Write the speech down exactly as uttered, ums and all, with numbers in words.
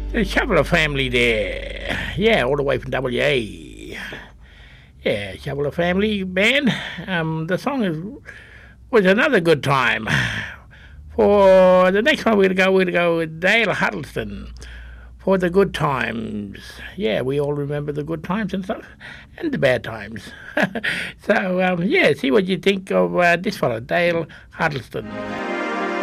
The Shoveler family there. Yeah, all the way from W A. Yeah, Shoveler family band. Um, the song is, was another good time. For the next one, we're going to go, we're going to go with Dale Huddleston for the good times. Yeah, we all remember the good times and stuff, and the bad times. So, um, yeah, see what you think of uh, this fellow, Dale Huddleston.